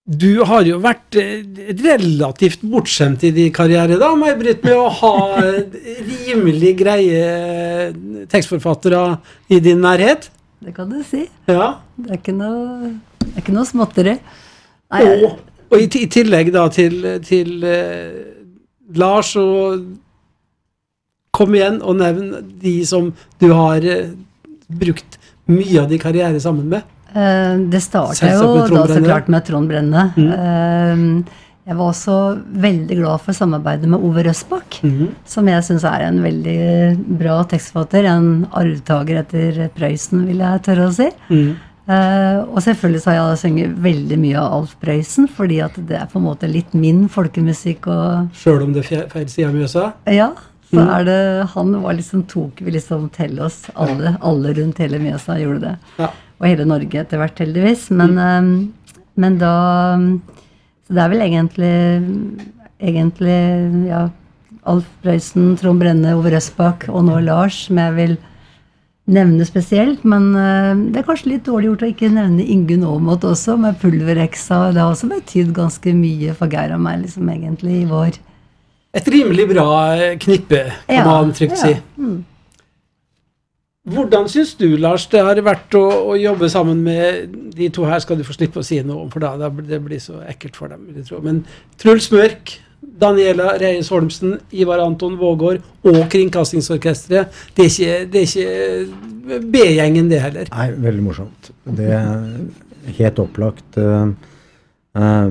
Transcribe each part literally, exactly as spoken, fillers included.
Du har jo vært relativt bortskjemt I din karriere da, May-Britt, med å ha rimelig greie tekstforfattere I din nærhet. Det kan du si. Ja. Det er ikke noe, det er ikke noe småtteri. Nei, og, og I, I tillegg da til, til uh, Lars, og kom igjen og nevn de som du har uh, brukt mye av din karriere sammen med. Uh, det startet jo da så klart med Trond Brenne. Mm. Uh, jeg var også veldig glad for samarbeidet med Ove Røsbakk, mm. som jeg synes er en veldig bra tekstforfatter, en arvtager etter Prøysen, vil jeg tørre å si. Mm. Uh, og selvfølgelig så har jeg sunget veldig mye av Alf Prøysen, fordi at det er på en måte litt min folkemusikk. Og selv om det er feil siden av Mjøsa? Ja, så mm. er det, han var liksom, tok vi liksom til oss, alle, alle rundt hele Mjøsa gjorde det. Ja. Og hele Norge etter hvert heldigvis, men, mm. um, men da, så det er vel egentlig, egentlig, ja, Alf Prøysen, Trond Brenne, Ove Røsbakk og nå Lars, som jeg vil nevne spesielt, men uh, det er kanskje litt dårlig gjort å ikke nevne Ingunn Aamodt også, med Pulvereksa, det har også betydd ganske mye for Geir og meg, liksom egentlig I vår. Et rimelig bra knippe, kan ja, man trygt si. Ja. Mm. Hvordan synes du, Lars, det har vært å, å jobbe sammen med de to her, skal du få slippe å si noe om, for da, det blir så ekkelt for dem, vil jeg tro. Men Truls Mørk, Daniela Reis Holmsen, Ivar Anton Vågård og Kringkastingsorkestret, det er ikke, det er ikke B-gjengen det heller. Nei, veldig morsomt. Det er helt opplagt. Uh, uh,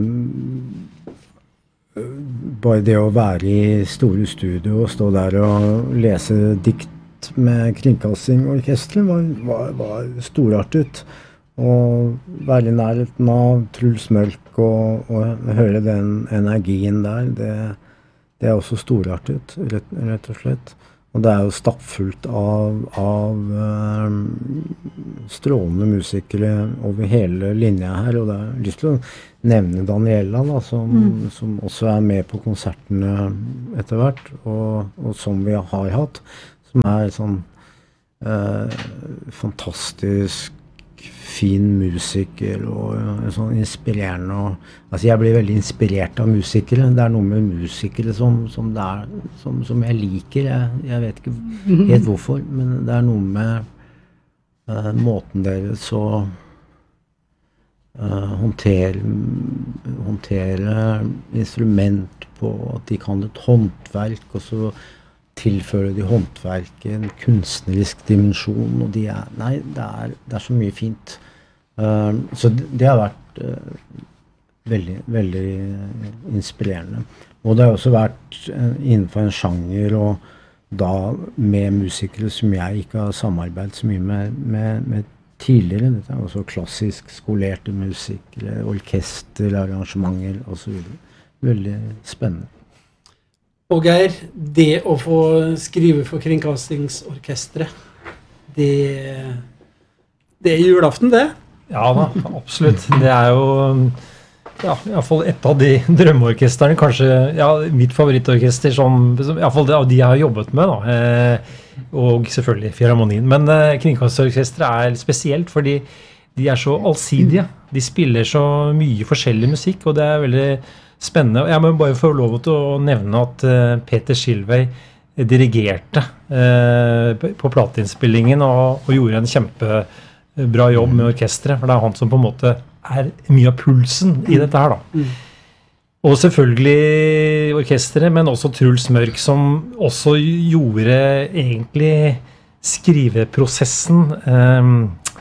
bare det å være I store studio og stå der og lese dikt med Kringkastingorkestret var, var, var storartet, og være I nærheten av Truls Mørk og, og høre den energien der, det, det er også storartet, rett, rett og slett. Og det er jo stappfullt av, av um, strålende musikere over hele linja her, og det er lyst til å nevne Daniela da, som, mm. som også er med på konsertene etter hvert, og, og som vi har hatt, som er sånn uh, fantastisk fin musiker og uh, sånn inspirerende og, altså jeg blir veldig inspirert av musikere, det er noe med musikere som, som, det er, som, som jeg liker, jeg, jeg vet ikke helt hvorfor, men det er noe med uh, måten deres så uh, håndtere, håndtere instrument på, at de kan et håndverk, og så tilfører de håndverket en kunstnerisk dimensjon, og de er, nei, det er, det er så mye fint. Uh, så det, det har vært uh, veldig, veldig inspirerende. Og det har også vært uh, innenfor en sjanger, og da med musikere som jeg ikke har samarbeidet så mye med, med, med tidligere. Dette er også klassisk skolerte musikere, orkester, arrangementer og så videre. Veldig spennende. Og Geir, det å få skrive for Kringkastingsorkestret, det, det er julaften, det? Ja da, absolutt. Det er jo ja, I hvert fall et av de drømmeorkesterne, kanskje ja, mitt favorittorkester, som, som, I hvert fall det av de jeg har jobbet med, da, eh, og selvfølgelig Filharmonien. Men eh, Kringkastingsorkestret er spesielt, fordi de er så allsidige. De spiller så mye forskjellig musikk, og det er veldig spennende. Og jeg må bare få lov til å nevne at uh, Peter Silvey dirigerte uh, på, på plateinnspillingen og, og gjorde en kjempebra jobb med orkestret, for det er han som på en måte er mye av pulsen I dette her da. Mm. Og selvfølgelig orkestret, men også Truls Mørk, som også gjorde egentlig skriveprosessen um,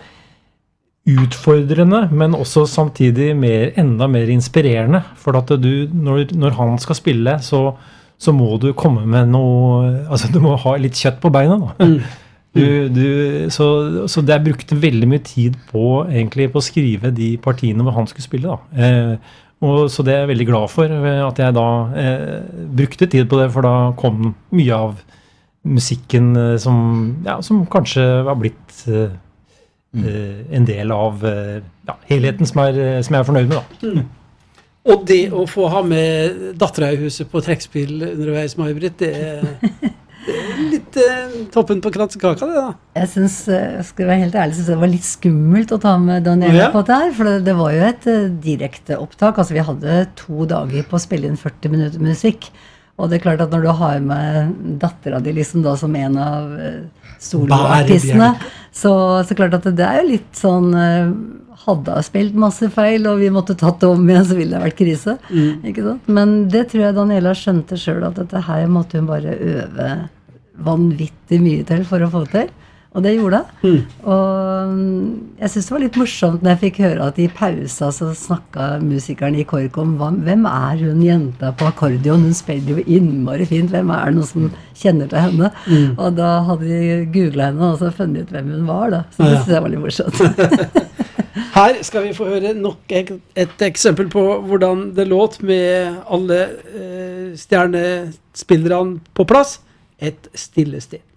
utfordrende, men også samtidig mer, enda mer inspirerende, for at du, når, når han skal spille, så, så må du komme med noe, altså du må ha litt kjøtt på beina da. Mm. Du, du, så, så det er brukt veldig mye tid på, egentlig, på å skrive de partiene hvor han skulle spille da. Eh, og så det er jeg veldig glad for, at jeg da eh, brukte tid på det, for da kom mye av musikken som, ja, som kanskje var blitt eh, Uh, en del av uh, ja, helheten som, er, som jeg er fornøyd med da. Mm. Og det å få ha med datteren I huset på trekkspill underveis, May-Britt, det, det, litt eh, toppen på kransekaka, det da. Jeg synes, jeg skal være helt ærlig, synes det var litt skummelt å ta med Daniela Ja. på det her, for det, det var jo et uh, direkte opptak. Altså vi hadde to dager på å spille inn førti minutter musikk. Og det er klart at når du har med dattera di liksom da som en av uh, soloartistene, så, så klart at det, det er jo litt sånn uh, hadde jeg spilt masse feil, og vi måtte tatt det om igjen, så ville det vært krise. Mm. Ikke sant? Men det tror jeg Daniela skjønte selv, at dette her måtte hun bare øve vanvittig mye til for å få til. Og det gjorde hun. Mm. Og jeg synes det var litt morsomt når jeg fikk høre at i pausa så snakket musikeren i KORK om hvem er hun jenta på akkordeon? Hun spiller jo innmari fint. Hvem er det noen som kjenner til henne? Mm. Og da hadde de googlet henne og så funnet ut hvem hun var da. Så det synes jeg var litt morsomt. Her skal vi få høre nok et, et eksempel på hvordan det låt med alle eh, stjernespillerne på plass. Et stille sted.